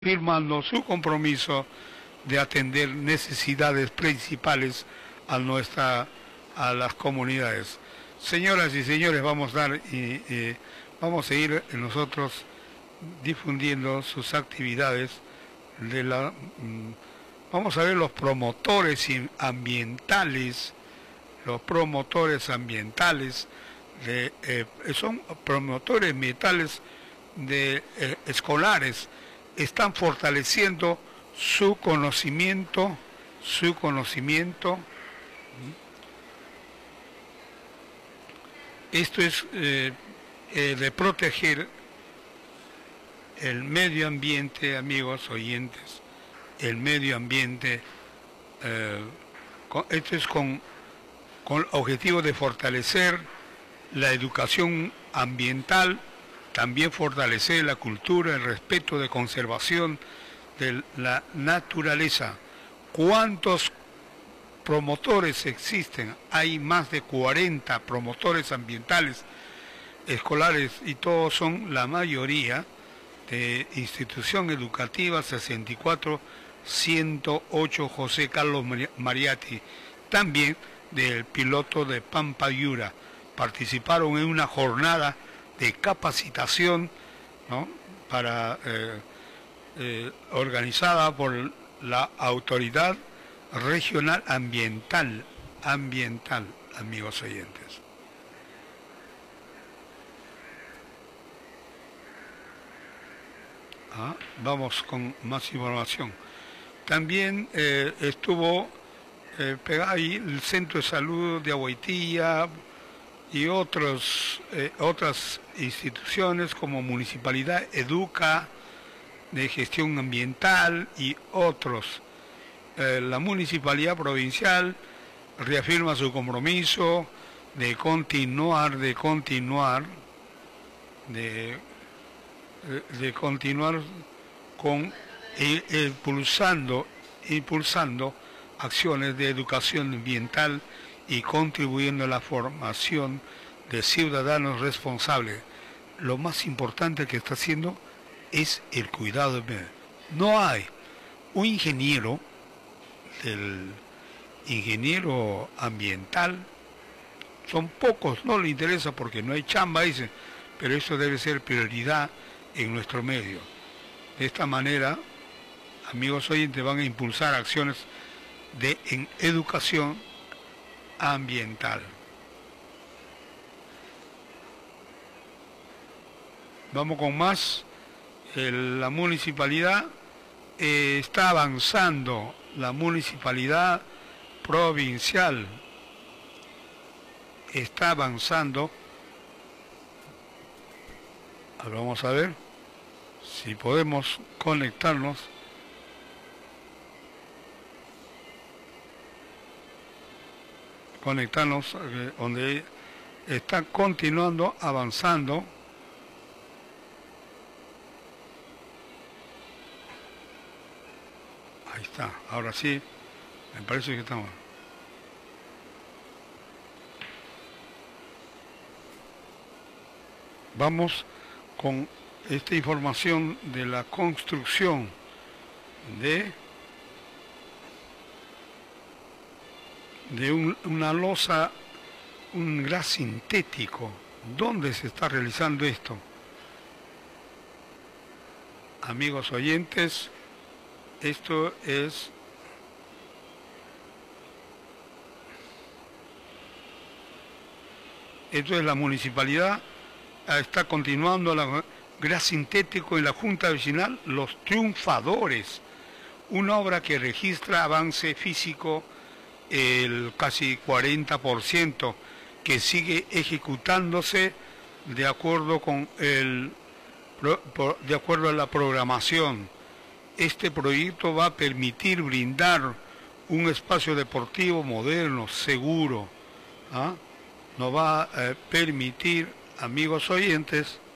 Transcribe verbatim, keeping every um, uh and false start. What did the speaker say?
firmando su compromiso de atender necesidades principales a nuestra a las comunidades. Señoras y señores, vamos a dar y, y vamos a seguir nosotros difundiendo sus actividades de la mmm, vamos a ver los promotores ambientales, los promotores ambientales de, eh, son promotores ambientales de eh, escolares, están fortaleciendo su conocimiento, su conocimiento. Esto es eh, eh, de proteger el medio ambiente, amigos oyentes, el medio ambiente. Eh, con, esto es con, con el objetivo de fortalecer la educación ambiental, también fortalecer la cultura, el respeto de conservación de la naturaleza. ¿Cuántos promotores existen? Hay más de cuarenta promotores ambientales escolares y todos son la mayoría de institución educativa sesenta y cuatro ciento ocho José Carlos Mariatti, también del piloto de Pampayura. Participaron en una jornada de capacitación, ¿no? para eh, eh, organizada por la Autoridad Regional Ambiental, ambiental, amigos oyentes. Ah, vamos con más información. También eh, estuvo eh, ahí el Centro de Salud de Aguaitilla y otros, eh, otras instituciones como Municipalidad Educa, de Gestión Ambiental y otros. Eh, la Municipalidad Provincial reafirma su compromiso de continuar, de continuar, de, de continuar con e, impulsando, impulsando acciones de educación ambiental y contribuyendo a la formación de ciudadanos responsables. Lo más importante que está haciendo es el cuidado del medio. No hay un ingeniero, el ingeniero ambiental, son pocos, no le interesa porque no hay chamba, dicen, pero eso debe ser prioridad en nuestro medio. De esta manera, amigos oyentes, van a impulsar acciones de en educación ambiental. Vamos con más. El, la municipalidad eh, está avanzando, la municipalidad provincial está avanzando. Ahora vamos a ver si podemos conectarnos. Conectarnos eh, donde está continuando avanzando. Ahí está, ahora sí, me parece que estamos. Vamos con esta información de la construcción de, de un, una losa, un gras sintético. ¿Dónde se está realizando esto? Amigos oyentes, esto es esto es la municipalidad, está continuando la gras sintético en la Junta Vecinal Los Triunfadores, una obra que registra avance físico el casi cuarenta por ciento, que sigue ejecutándose de acuerdo con el de acuerdo a la programación. Este proyecto va a permitir brindar un espacio deportivo moderno, seguro. ¿Ah? Nos va a eh, permitir, amigos oyentes,